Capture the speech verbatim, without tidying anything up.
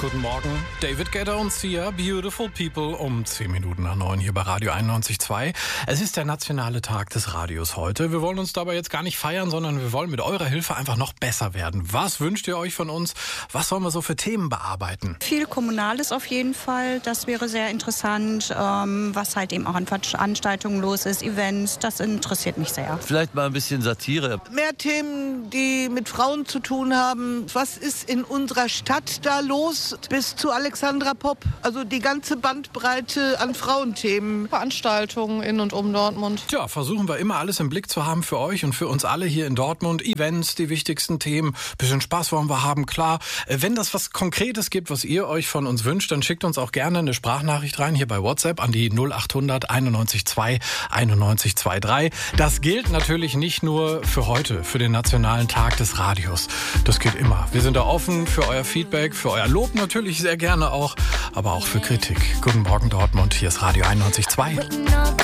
Guten Morgen. David Guetta und Sia, Beautiful People, um zehn Minuten nach neun hier bei Radio einundneunzig Komma zwei. Es ist der nationale Tag des Radios heute. Wir wollen uns dabei jetzt gar nicht feiern, sondern wir wollen mit eurer Hilfe einfach noch besser werden. Was wünscht ihr euch von uns? Was sollen wir so für Themen bearbeiten? Viel Kommunales auf jeden Fall. Das wäre sehr interessant. Ähm, was halt eben auch an Veranstaltungen los ist, Events, das interessiert mich sehr. Vielleicht mal ein bisschen Satire. Mehr Themen, die mit Frauen zu tun haben. Was ist in unserer Stadt da los? Bis zu Alexandra Popp. Also die ganze Bandbreite an Frauenthemen. Veranstaltungen in und um Dortmund. Tja, versuchen wir immer alles im Blick zu haben für euch und für uns alle hier in Dortmund. Events, die wichtigsten Themen. Bisschen Spaß wollen wir haben, klar. Wenn das was Konkretes gibt, was ihr euch von uns wünscht, dann schickt uns auch gerne eine Sprachnachricht rein hier bei WhatsApp an die null acht hundert einundneunzig zwei einundneunzig zweiunddreißig. Das gilt natürlich nicht nur für heute, für den Nationalen Tag des Radios. Das geht immer. Wir sind da offen für euer Feedback, für euer Lob natürlich sehr gerne auch, aber auch für Kritik. Guten Morgen Dortmund, hier ist Radio einundneunzig Komma zwei.